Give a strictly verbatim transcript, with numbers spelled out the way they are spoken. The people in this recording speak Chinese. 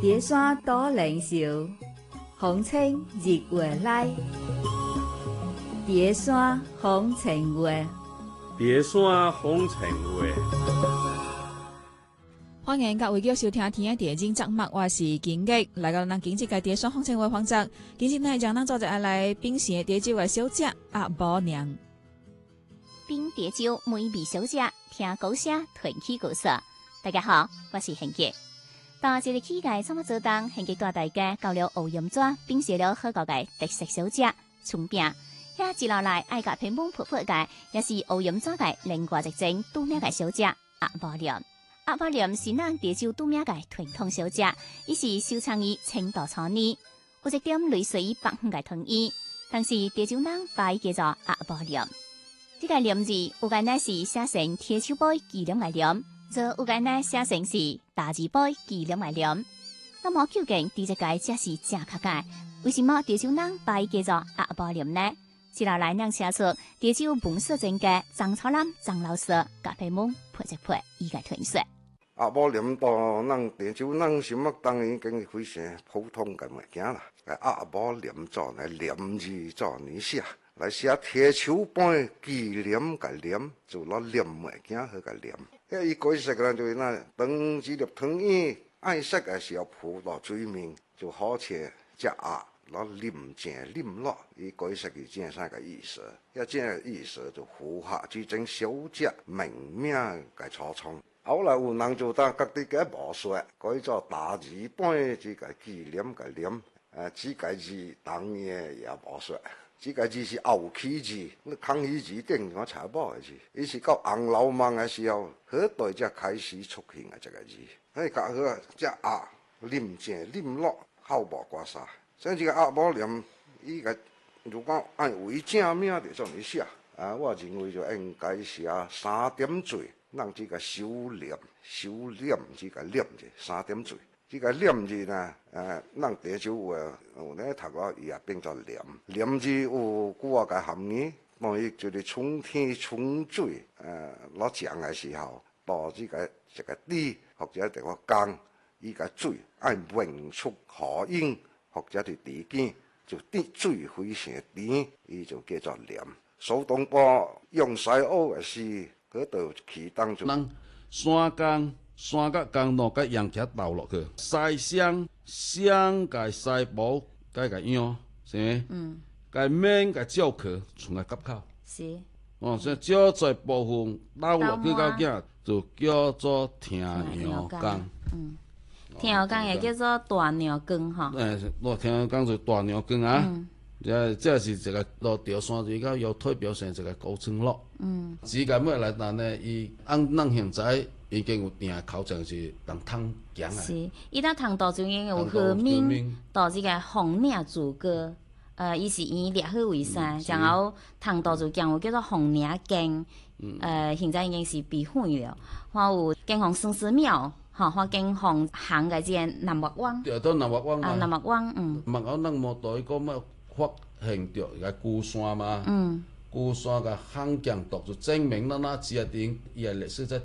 蝶山多靈秀，風清日月來。蝶山風情月， 蝶山風情月。 歡迎各位繼續收聽天嘅電影節目，我是金吉，來到咱今次嘅蝶山風情月環節。今次呢，將咱做隻來品嘗蝶酒嘅小姐阿寶娘。 品蝶酒，美味小姐，聽故事，團起故事。大家好，我是賢吉。到這個期間，怎麼做當賢吉帶大家到了歐陽莊，品嘗了好個嘅特色小姐蔥餅。遐一路來愛甲乒乓噗噗嘅，也是歐陽莊嘅另外一種著名嘅小姐阿寶娘。阿寶娘是咱蝶酒著名嘅傳統小姐，伊是收藏於清道初年，有一點類似於北方嘅湯圓，但是蝶酒人把伊叫做阿寶娘。這個娘字有間呢是寫成鐵鍬杯紀念嘅念，則有間呢寫成是大字杯紀念嘅念。那麼究竟第一個才是正確嘅？為什麼蝶酒人把伊叫做阿寶娘呢？一路來讓寫出蝶酒文史正嘅張超南張老師甲批門配一配伊個傳說。 阿寶娘到咱蝶酒人心目當然已經非常普通嘅物件啦。阿寶娘做呢念字做呢寫，來寫鐵鍬杯紀念嘅念，就攞念物件去嘅念。因為伊改食啦，就那當時粒湯圓愛食嘅時候鋪到水面，就好似隻鴨攞念正念落，伊改食嘅正啥個意思？一正嘅意思就符合這種小姐明名嘅初衷。後來有人就當各地嘅武術，改做大字杯這個紀念嘅念，誒，這個字當然也武術。這個字是後起字，康熙字頂我查某嘅字，伊是到洪樓夢嘅時候，佢代才開始出現嘅這個字。所以講佢只鴨念正念落，口無掛沙。所以這個阿寶娘，伊個如果按為正名就這麼寫，啊，我認為就應該寫三點水。讓這個修煉修煉這個念字三點水，這個念字呢，誒，讓蝶酒話有呢讀落也變做念，念字有幾個含義，當於就是春天春水，誒、呃，落降嘅時候，到這個這個地或者這個江，依個水按湧出河涌或者係地間，就啲水非常甜，伊就叫做念。蘇東坡用西歐嘅詩。嗰度起當做人山崗山甲江路甲陽橋倒落去，西雙雙甲西部甲個樣，是咪？嗯。甲面甲照殼從個甲口。是。哦，所以少在部分倒落去到囝，就叫做聽陽崗。 嗯。聽陽崗也叫做大娘崗哈。 誒，落聽陽崗就大娘崗啊。嗯。這這是一個落條山，而家又代表成一個古村落。嗯，只咁樣來講呢，伊按咱現在已經有定考證是當湯講啊。是，伊當唐道中間有河名，到這個紅嶺主歌，呃，伊是以列去為山，然後唐道就講有叫做紅嶺經，呃，現在已經是被毀了。還有京紅生死廟，哈，或京紅行嘅只南岳灣。對，到南岳灣啊，南岳灣，嗯。南岳咱無對講乜？發現到個孤山嘛，孤山個漢江度就證明咱那指定伊個歷史在